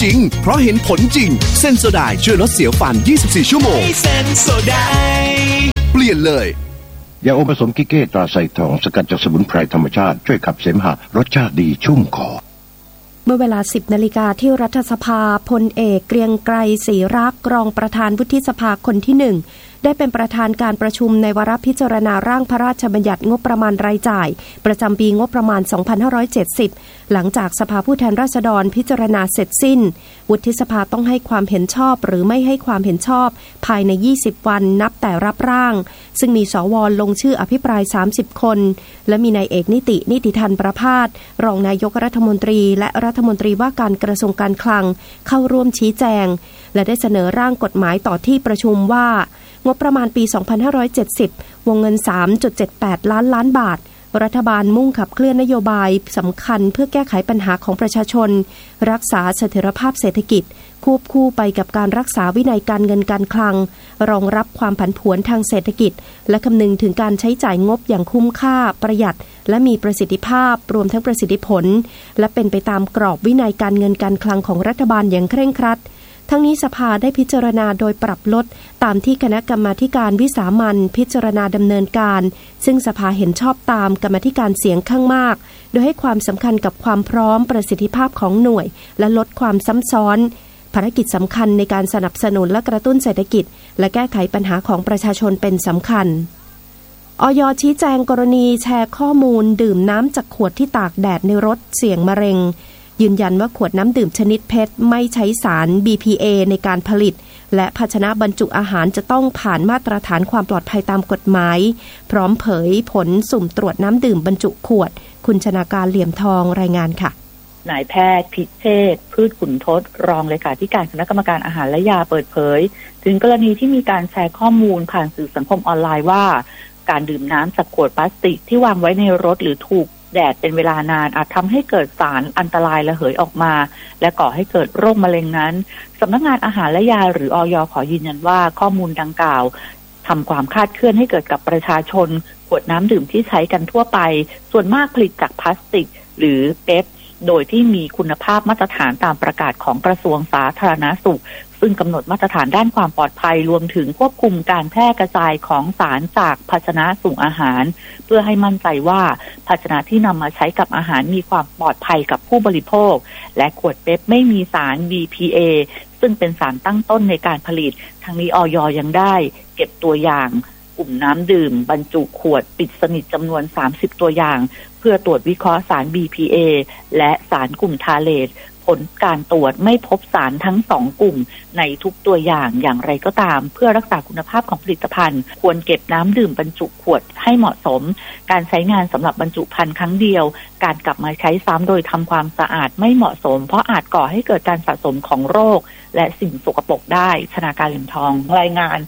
จริงเพราะเห็นผลจริงเซนโซไดช่วยลดเสียวฟัน24ชั่วโมงเซนโซไดเปลี่ยนเลยยาอมผสมกิเก้ตราไซทองสกัดจากสมุนไพรธรรมชาติช่วยขับเสมหะรสชาติดีชุ่มคอเมื่อเวลา 10 นาฬิกาที่รัฐสภาพลเอกเกรียงไกรศรีรักษ์รองประธานวุฒิสภาคนที่ 1ได้เป็นประธานการประชุมในวาระพิจารณาร่างพระราชบัญญัติงบประมาณรายจ่ายประจำปีงบประมาณ 2570 หลังจากสภาผู้แทนราษฎรพิจารณาเสร็จสิ้นวุฒิสภาต้องให้ความเห็นชอบหรือไม่ให้ความเห็นชอบภายใน 20 วันนับแต่รับร่างซึ่งมีสว.ลงชื่ออภิปราย 30 คนและมีนายเอกนิติธันประภาสรองนายกรัฐมนตรีและรัฐมนตรีว่าการกระทรวงการคลังเข้าร่วมชี้แจงและได้เสนอร่างกฎหมายต่อที่ประชุมว่างบประมาณปี 2570 วงเงิน 3.78 ล้านบาทรัฐบาลมุ่งขับเคลื่อนนโยบายสำคัญเพื่อแก้ไขปัญหาของประชาชนรักษาเสถียรภาพเศรษฐกิจควบคู่ไปกับการรักษาวินัยการเงินการคลังรองรับความผันผวนทางเศรษฐกิจและคำนึงถึงการใช้จ่ายงบอย่างคุ้มค่าประหยัดและมีประสิทธิภาพรวมทั้งประสิทธิผลและเป็นไปตามกรอบวินัยการเงินการคลังของรัฐบาลอย่างเคร่งครัดทั้งนี้สภาได้พิจารณาโดยปรับลดตามที่คณะกรรมาธิการวิสามัญพิจารณาดำเนินการซึ่งสภาเห็นชอบตามกรรมาธิการเสียงข้างมากโดยให้ความสำคัญกับความพร้อมประสิทธิภาพของหน่วยและลดความซ้ำซ้อนภารกิจสำคัญในการสนับสนุนและกระตุ้นเศรษฐกิจและแก้ไขปัญหาของประชาชนเป็นสำคัญอย.ชี้แจงกรณีแชร์ข้อมูลดื่มน้ำจากขวดที่ตากแดดในรถเสี่ยงมะเร็งยืนยันว่าขวดน้ำดื่มชนิดเพชรไม่ใช้สาร BPA ในการผลิตและภาชนะบรรจุอาหารจะต้องผ่านมาตรฐานความปลอดภัยตามกฎหมายพร้อมเผยผลสุ่มตรวจน้ำดื่มบรรจุขวดคุณชนาการเหลี่ยมทองรายงานค่ะนายแพทย์พิเชษฐ์พืชขุนทศรองเลขาธิการคณะกรรมการอาหารและยาเปิดเผยถึงกรณีที่มีการแชร์ข้อมูลผ่านสื่อสังคมออนไลน์ว่าการดื่มน้ำจากขวดพลาสติกที่วางไว้ในรถหรือถูกแดดเป็นเวลานานอาจทำให้เกิดสารอันตรายระเหยออกมาและก่อให้เกิดโรคมะเร็งนั้นสำนักงานอาหารและยาหรืออย.ขอยืนยันว่าข้อมูลดังกล่าวทำความคลาดเคลื่อนให้เกิดกับประชาชนขวดน้ำดื่มที่ใช้กันทั่วไปส่วนมากผลิตจากพลาสติกหรือเป๊ปโดยที่มีคุณภาพมาตรฐานตามประกาศของกระทรวงสาธารณสุขซึ่งกำหนดมาตรฐานด้านความปลอดภัยรวมถึงควบคุมการแพร่กระจายของสารจากภาชนะสู่อาหารเพื่อให้มั่นใจว่าภาชนะที่นำมาใช้กับอาหารมีความปลอดภัยกับผู้บริโภคและขวดเป๊ปไม่มีสาร BPA ซึ่งเป็นสารตั้งต้นในการผลิตทั้งนี้อย.ยังได้เก็บตัวอย่างกลุ่มน้ำดื่มบรรจุขวดปิดสนิทจำนวน30ตัวอย่างเพื่อตรวจวิเคราะห์สาร BPA และสารกลุ่มทาเลตผลการตรวจไม่พบสารทั้ง2กลุ่มในทุกตัวอย่างไรก็ตามเพื่อรักษาคุณภาพของผลิตภัณฑ์ควรเก็บน้ำดื่มบรรจุขวดให้เหมาะสมการใช้งานสำหรับบรรจุภัณฑ์ครั้งเดียวการกลับมาใช้ซ้ำโดยทำความสะอาดไม่เหมาะสมเพราะอาจก่อให้เกิดการสะสมของโรคและสิ่งสกปรกได้ชนาการเหลี่ยมทองรายงาน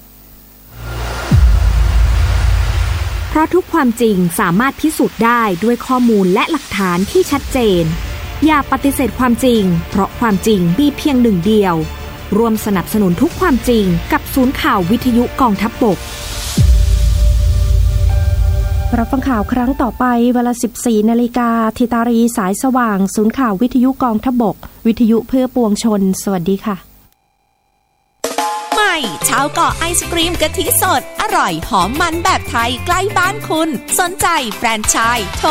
เพราะทุกความจริงสามารถพิสูจน์ได้ด้วยข้อมูลและหลักฐานที่ชัดเจนอย่าปฏิเสธความจริงเพราะความจริงมีเพียงหนึ่งเดียวร่วมสนับสนุนทุกความจริงกับศูนย์ข่าววิทยุกองทัพบกรับฟังข่าวครั้งต่อไปเวลา 14 นาฬิกาธิตารีสายสว่างศูนย์ข่าววิทยุกองทัพบกวิทยุเพื่อปวงชนสวัสดีค่ะชาวเกาะไอศกรีมกะทิสดอร่อยหอมมันแบบไทยใกล้บ้านคุณสนใจแฟรนไชส์โทร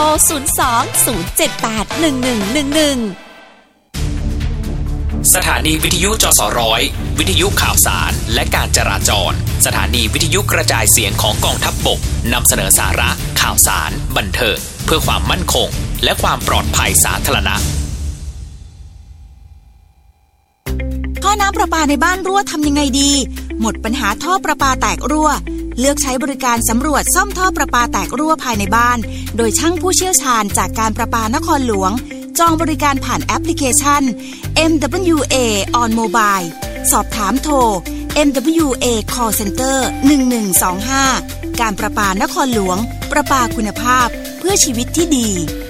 02-078-1111 สถานีวิทยุจสร้อยวิทยุข่าวสารและการจราจรสถานีวิทยุกระจายเสียงของกองทัพบกนำเสนอสาระข่าวสารบันเทิงเพื่อความมั่นคงและความปลอดภัยสาธารณะท่อน้ำประปาในบ้านรั่วทำยังไงดีหมดปัญหาท่อประปาแตกรั่วเลือกใช้บริการสำรวจซ่อมท่อประปาแตกรั่วภายในบ้านโดยช่างผู้เชี่ยวชาญจากการประปานครหลวงจองบริการผ่านแอปพลิเคชัน MWA on Mobile สอบถามโทร MWA Call Center 1125การประปานครหลวงประปาคุณภาพเพื่อชีวิตที่ดี